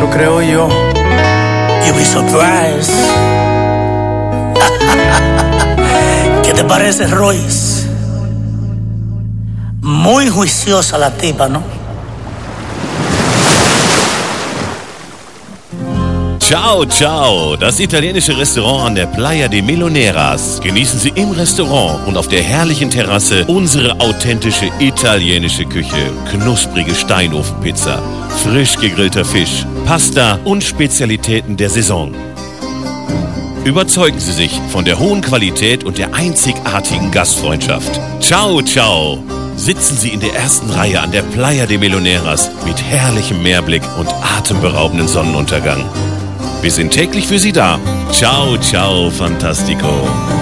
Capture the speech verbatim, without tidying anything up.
creo yo. You'll be surprised. ¿Qué te parece, Royce? Muy juiciosa la tipa, ¿no? Ciao, ciao, das italienische Restaurant an der Playa de Miloneras. Genießen Sie im Restaurant und auf der herrlichen Terrasse unsere authentische italienische Küche. Knusprige Steinofenpizza, frisch gegrillter Fisch, Pasta und Spezialitäten der Saison. Überzeugen Sie sich von der hohen Qualität und der einzigartigen Gastfreundschaft. Ciao, ciao. Sitzen Sie in der ersten Reihe an der Playa de Miloneras mit herrlichem Meerblick und atemberaubendem Sonnenuntergang. Wir sind täglich für Sie da. Ciao, ciao, fantastico.